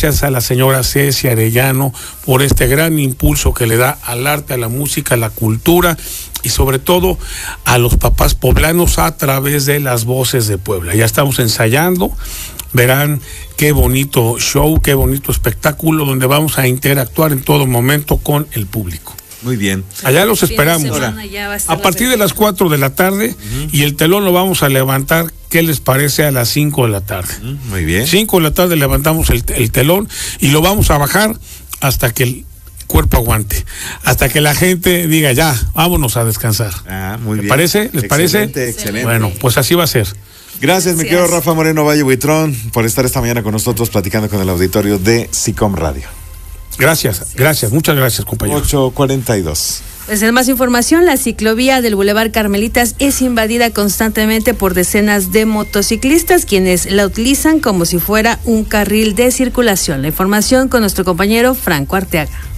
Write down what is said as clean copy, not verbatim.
Gracias a la señora Ceci Arellano por este gran impulso que le da al arte, a la música, a la cultura y sobre todo a los papás poblanos a través de las voces de Puebla. Ya estamos ensayando, verán qué bonito show, qué bonito espectáculo donde vamos a interactuar en todo momento con el público. Muy bien. Allá los esperamos. A partir de las 4 de la tarde y el telón lo vamos a levantar, ¿qué les parece? A las 5 de la tarde. Muy bien. 5 de la tarde levantamos el telón y lo vamos a bajar hasta que el cuerpo aguante, hasta que la gente diga ya, vámonos a descansar. Muy bien. ¿Les parece? Excelente. Bueno, pues así va a ser. Gracias, mi querido Rafa Moreno Valle Buitrón, por estar esta mañana con nosotros platicando con el auditorio de SICOM Radio. Gracias, muchas gracias, compañero. 8:42. Pues en más información, la ciclovía del Boulevard Carmelitas es invadida constantemente por decenas de motociclistas, quienes la utilizan como si fuera un carril de circulación. La información con nuestro compañero Franco Arteaga.